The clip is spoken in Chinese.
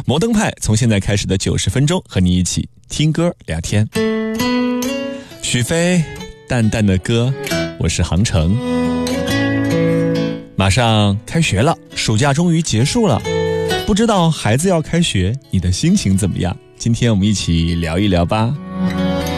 摩登派从现在开始的90分钟，和你一起听歌聊天。许飞淡淡的歌，我是航程。马上开学了，暑假终于结束了，不知道孩子要开学，你的心情怎么样？今天我们一起聊一聊吧。